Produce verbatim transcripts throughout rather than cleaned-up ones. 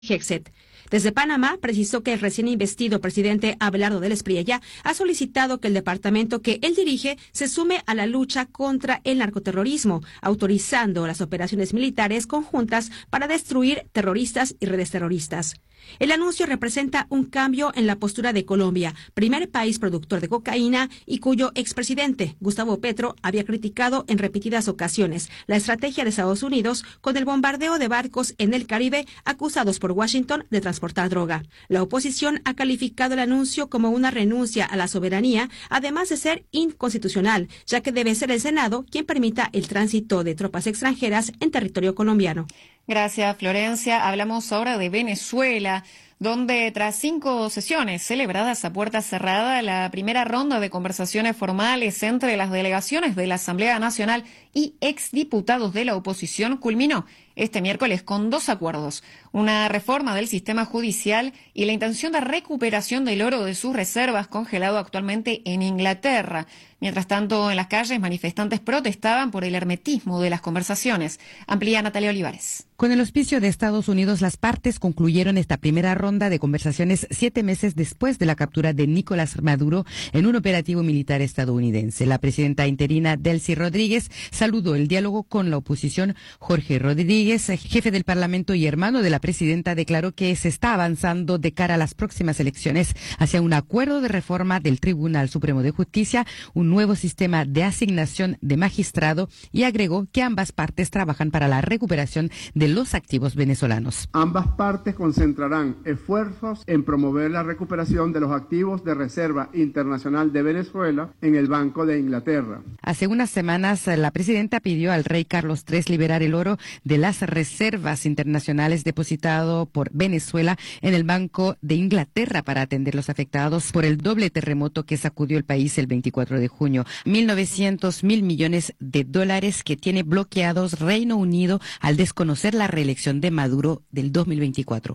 Hexet. Desde Panamá, precisó que el recién investido presidente Abelardo del Espriella ha solicitado que el departamento que él dirige se sume a la lucha contra el narcoterrorismo, autorizando las operaciones militares conjuntas para destruir terroristas y redes terroristas. El anuncio representa un cambio en la postura de Colombia, primer país productor de cocaína y cuyo expresidente, Gustavo Petro, había criticado en repetidas ocasiones la estrategia de Estados Unidos con el bombardeo de barcos en el Caribe acusados por Washington de transportar droga. La oposición ha calificado el anuncio como una renuncia a la soberanía, además de ser inconstitucional, ya que debe ser el Senado quien permita el tránsito de tropas extranjeras en territorio colombiano. Gracias, Florencia. Hablamos ahora de Venezuela, donde tras cinco sesiones celebradas a puerta cerrada, la primera ronda de conversaciones formales entre las delegaciones de la Asamblea Nacional y exdiputados de la oposición culminó este miércoles con dos acuerdos: una reforma del sistema judicial y la intención de recuperación del oro de sus reservas congelado actualmente en Inglaterra. Mientras tanto, en las calles, manifestantes protestaban por el hermetismo de las conversaciones. Amplía Natalia Olivares. Con el auspicio de Estados Unidos, las partes concluyeron esta primera ronda de conversaciones siete meses después de la captura de Nicolás Maduro en un operativo militar estadounidense. La presidenta interina Delcy Rodríguez saludó el diálogo con la oposición. Jorge Rodríguez, jefe del Parlamento y hermano de la presidenta, declaró que se está avanzando de cara a las próximas elecciones hacia un acuerdo de reforma del Tribunal Supremo de Justicia, un nuevo sistema de asignación de magistrado, y agregó que ambas partes trabajan para la recuperación de los activos venezolanos. Ambas partes concentrarán esfuerzos en promover la recuperación de los activos de Reserva Internacional de Venezuela en el Banco de Inglaterra. Hace unas semanas, la presidenta pidió al rey Carlos tercero liberar el oro de las reservas internacionales depositado por Venezuela en el Banco de Inglaterra para atender los afectados por el doble terremoto que sacudió el país el veinticuatro de junio. mil novecientos mil millones de dólares que tiene bloqueados Reino Unido al desconocer la reelección de Maduro del dos mil veinticuatro.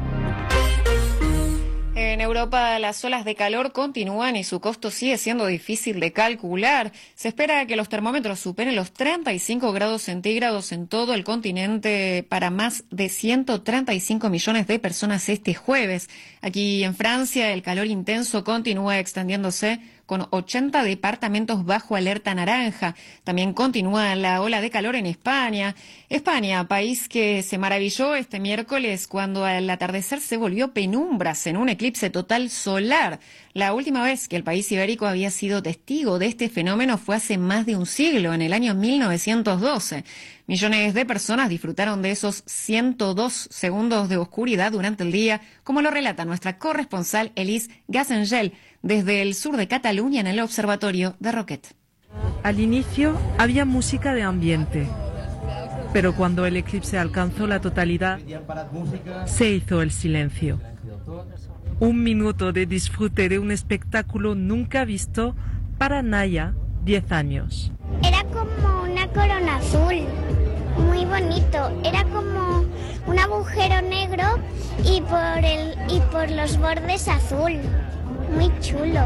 En Europa, las olas de calor continúan y su costo sigue siendo difícil de calcular. Se espera que los termómetros superen los treinta y cinco grados centígrados en todo el continente para más de ciento treinta y cinco millones de personas este jueves. Aquí en Francia, el calor intenso continúa extendiéndose con ochenta departamentos bajo alerta naranja. También continúa la ola de calor en España. España, país que se maravilló este miércoles cuando al atardecer se volvió penumbras en un eclipse total solar. La última vez que el país ibérico había sido testigo de este fenómeno fue hace más de un siglo, en el año mil novecientos doce. Millones de personas disfrutaron de esos ciento dos segundos de oscuridad durante el día, como lo relata nuestra corresponsal Elise Gassengel desde el sur de Cataluña en el observatorio de Roquet. Al inicio había música de ambiente, pero cuando el eclipse alcanzó la totalidad, se hizo el silencio. Un minuto de disfrute de un espectáculo nunca visto para Naya, diez años. Era como una corona azul, muy bonito. Era como un agujero negro y por el y por los bordes azul. Muy chulo.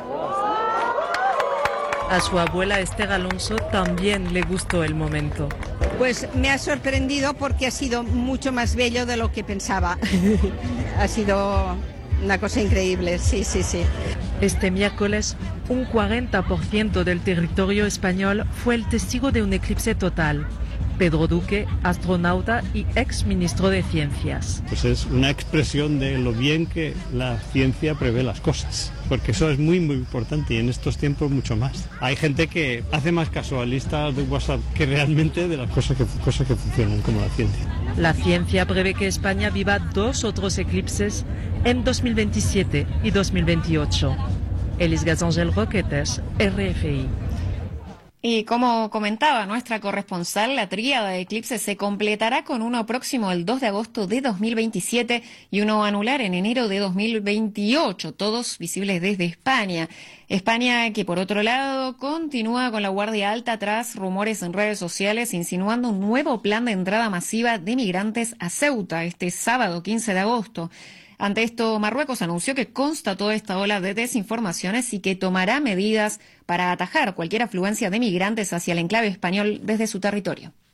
A su abuela Esther Alonso también le gustó el momento. Pues me ha sorprendido porque ha sido mucho más bello de lo que pensaba. Ha sido una cosa increíble, sí, sí, sí. Este miércoles, un cuarenta por ciento del territorio español fue el testigo de un eclipse total. Pedro Duque, astronauta y ex ministro de Ciencias. Pues es una expresión de lo bien que la ciencia prevé las cosas, porque eso es muy muy importante y en estos tiempos mucho más. Hay gente que hace más caso a listas de WhatsApp que realmente de las cosas que, cosas que funcionan como la ciencia. La ciencia prevé que España viva dos otros eclipses en dos mil veintisiete y dos mil veintiocho. Elise Gassengel, Roquetes, R F I. Y como comentaba nuestra corresponsal, la tríada de eclipses se completará con uno próximo el dos de agosto de dos mil veintisiete y uno anular en enero de dos mil veintiocho, todos visibles desde España. España, que por otro lado continúa con la guardia alta tras rumores en redes sociales insinuando un nuevo plan de entrada masiva de migrantes a Ceuta este sábado quince de agosto. Ante esto, Marruecos anunció que constató esta ola de desinformaciones y que tomará medidas para atajar cualquier afluencia de migrantes hacia el enclave español desde su territorio.